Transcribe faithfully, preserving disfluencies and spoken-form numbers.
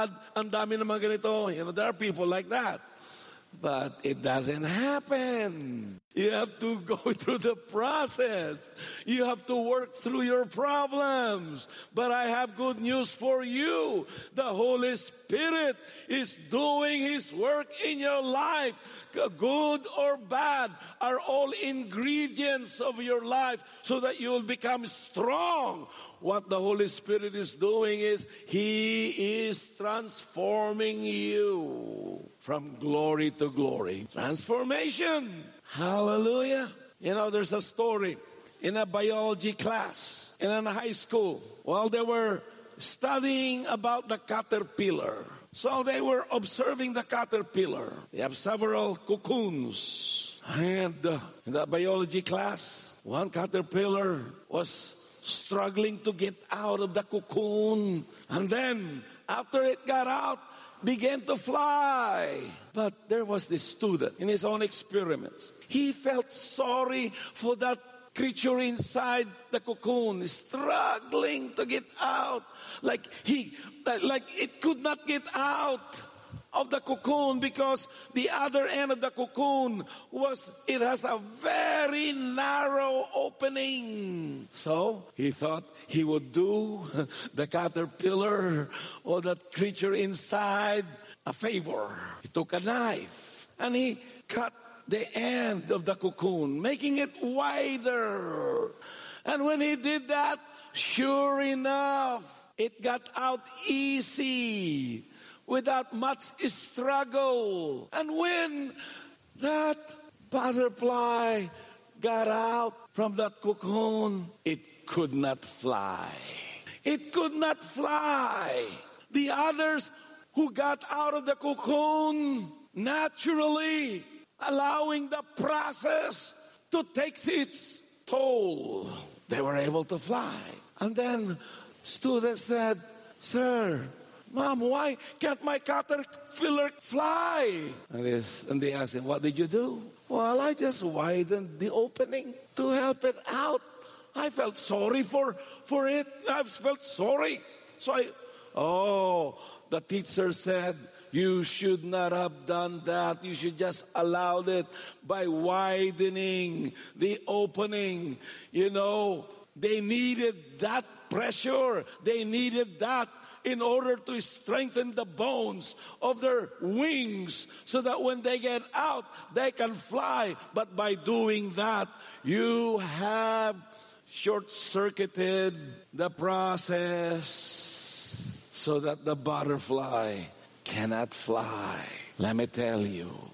ang dami naman ganito. You know, there are people like that. But it doesn't happen. You have to go through the process. You have to work through your problems. But I have good news for you. The Holy Spirit is doing His work in your life. Good or bad are all ingredients of your life so that you will become strong. What the Holy Spirit is doing is He is transforming you from glory to glory. Transformation. Hallelujah. You know, there's a story in a biology class in a high school. While they were studying about the caterpillar. So they were observing the caterpillar. They have several cocoons. And uh, in the biology class, one caterpillar was struggling to get out of the cocoon. And then, after it got out, began to fly. But there was this student in his own experiments. He felt sorry for that creature inside the cocoon, struggling to get out. Like he, like it could not get out of the cocoon because the other end of the cocoon was, it has a very narrow opening. So he thought he would do the caterpillar or that creature inside a favor. He took a knife and he cut the end of the cocoon, making it wider. And when he did that, sure enough, it got out easy, without much struggle. And when that butterfly got out from that cocoon, it could not fly. It could not fly. The others who got out of the cocoon naturally, allowing the process to take its toll, they were able to fly. And then students said, "Sir, Mom, why can't my caterpillar fly?" And, this, and they asked him, "What did you do?" "Well, I just widened the opening to help it out. I felt sorry for, for it. I felt sorry. So I, oh, the teacher said, you should not have done that. You should just allowed it by widening the opening. You know, they needed that pressure. They needed that in order to strengthen the bones of their wings so that when they get out, they can fly. But by doing that, you have short-circuited the process so that the butterfly cannot fly. Let me tell you,